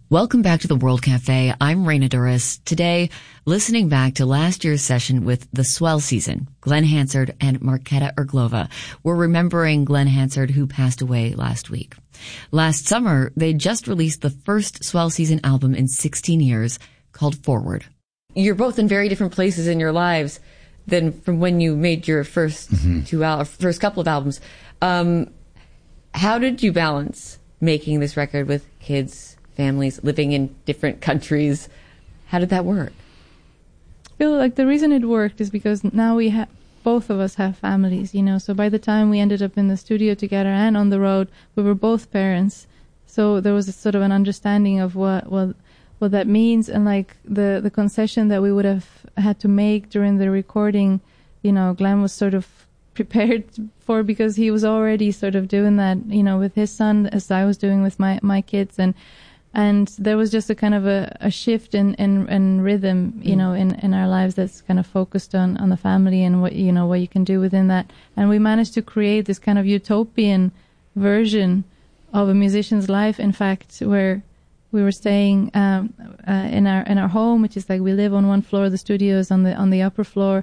Welcome back to the World Cafe. I'm Raina Duras. Today, listening back to last year's session with the Swell Season, Glenn Hansard and Marketa Irglova. We're remembering Glenn Hansard, who passed away last week. Last summer, they just released the first Swell Season album in 16 years, called Forward. You're both in very different places in your lives than from when you made your first first couple of albums. How did you balance making this record with kids, families, living in different countries? How did that work? I feel like the reason it worked is because now both of us have families, so by the time we ended up in the studio together and on the road, we were both parents. So there was a sort of an understanding of what that means, and like the concession that we would have had to make during the recording, Glenn was sort of prepared for, because he was already sort of doing that, with his son, as I was doing with my kids, and there was just a kind of a shift in rhythm, in our lives that's kind of focused on the family and what you can do within that. And we managed to create this kind of utopian version of a musician's life, in fact, where we were staying in our home, which is like we live on one floor, the studio is on the upper floor.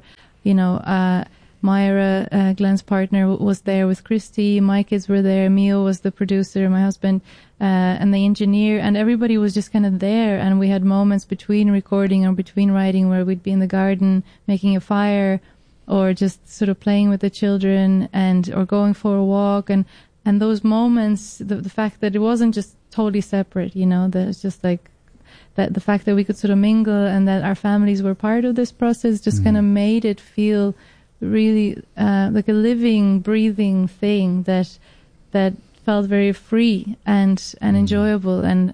Myra, Glenn's partner, was there with Christy. My kids were there. Mio was the producer, my husband, and the engineer, and everybody was just kind of there. And we had moments between recording or between writing where we'd be in the garden making a fire, or just sort of playing with the children, or going for a walk. And those moments, the fact that it wasn't just totally separate, that it's just like that, the fact that we could sort of mingle and that our families were part of this process just kind of made it feel really like a living, breathing thing that felt very free and enjoyable, and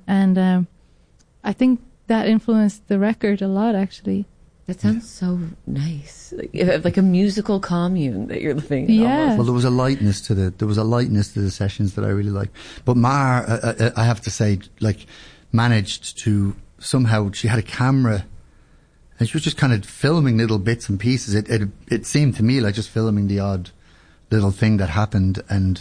I think that influenced the record a lot, actually. That sounds so nice, like a musical commune that you're living in. Yeah. Almost. Well, there was a lightness to the sessions that I really liked. But Mar, I have to say, like, managed to somehow, she had a camera. And she was just kind of filming little bits and pieces. It seemed to me like just filming the odd little thing that happened, and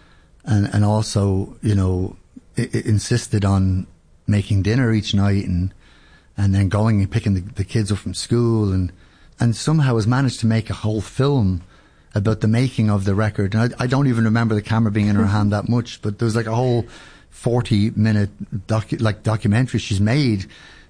also, it insisted on making dinner each night and then going and picking the kids up from school, and somehow has managed to make a whole film about the making of the record. And I don't even remember the camera being in her hand that much, but there was like a whole 40-minute documentary she's made.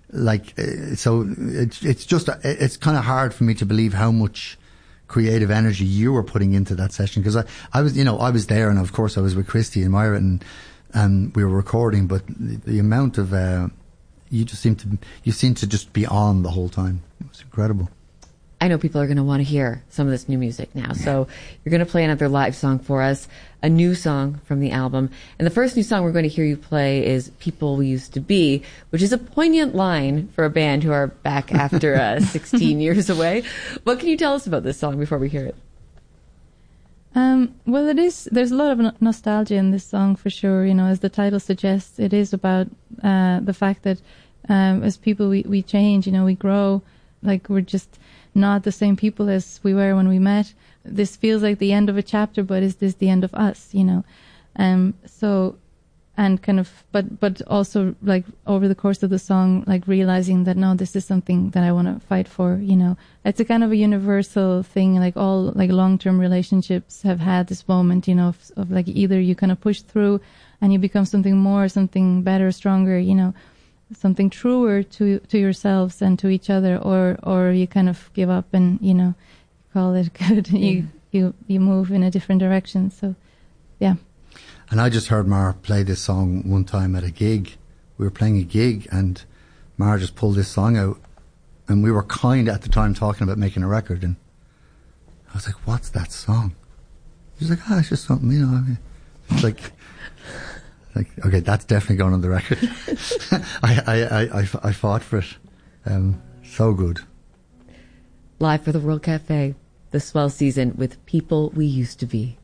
So it's kind of hard for me to believe how much creative energy you were putting into that session, because I was there, and of course I was with Christy and Myra, and we were recording, but the amount of you seem to just be on the whole time. It was incredible. I know people are going to want to hear some of this new music now. So you're going to play another live song for us, a new song from the album. And the first new song we're going to hear you play is People We Used to Be, which is a poignant line for a band who are back after 16 years away. What can you tell us about this song before we hear it? Well, there's a lot of nostalgia in this song, for sure. As the title suggests, it is about the fact that as people we change, we grow, like we're just not the same people as we were when we met. This feels like the end of a chapter, but is this the end of us, So, and kind of, but also like over the course of the song, like realizing that, no, this is something that I want to fight for, It's a kind of a universal thing, like all like long-term relationships have had this moment, of like either you kind of push through and you become something more, something better, stronger, something truer to yourselves and to each other, or you kind of give up and call it good. You move in a different direction. So yeah. And I just heard Mar play this song one time at a gig. We were playing a gig, and Mar just pulled this song out, and we were kind of at the time talking about making a record, and I was like, what's that song? She's like, it's just something, it's like okay, that's definitely going on the record. I fought for it. So good. Live for the World Cafe, the Swell Season with People We Used to Be.